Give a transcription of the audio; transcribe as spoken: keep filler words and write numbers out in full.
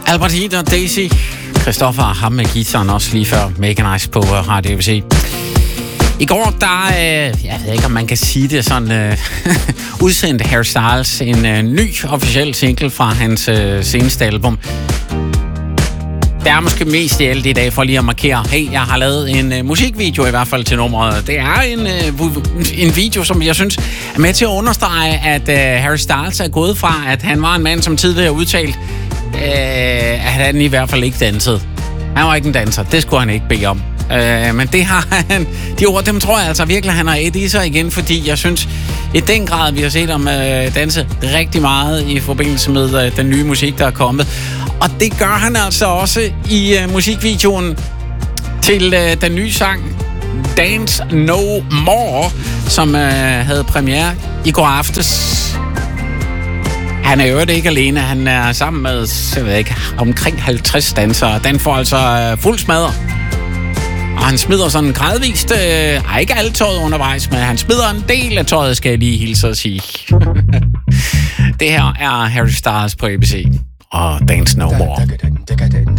Albert Heat og Daisy. Christoffer og ham med guitaren også lige før. Mega nice på Radio A B C. I går, der, øh, jeg ved ikke, om man kan sige det sådan, øh, udsendte Harry Styles en øh, ny officiel single fra hans øh, seneste album. Det er måske mest i alt i dag for lige at markere, hey, jeg har lavet en øh, musikvideo i hvert fald til nummeret. Det er en, øh, en video, som jeg synes er med til at understrege, at øh, Harry Styles er gået fra, at han var en mand, som tidligere udtalt, øh, at han i hvert fald ikke dansede. Han var ikke en danser, det skulle han ikke bede om. Øh, men det har han, de ord, dem tror jeg altså virkelig, han har et i sig igen, fordi jeg synes i den grad, vi har set ham øh, danse rigtig meget i forbindelse med øh, den nye musik, der er kommet. Og det gør han altså også i øh, musikvideoen til øh, den nye sang Dance No More, som øh, havde premiere i går aftes. Han er jo ikke alene, han er sammen med, jeg ved ikke, omkring halvtreds dansere. Den får altså øh, fuld smadre. Og han smider sådan gradvist, øh, ej, ikke alt tøjet undervejs, men han smider en del af tøjet, skal jeg lige hilse og sige. Det her er Harry Styles på A B C og Dance No More.